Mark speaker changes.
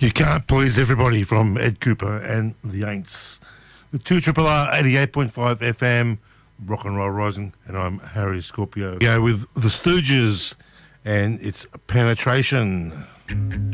Speaker 1: You can't please everybody from Ed Cooper and the Aints. The 2RRR 88.5 FM, Rock and Roll Rising, and I'm Harry Scorpio. Go with the Stooges, and it's Penetration.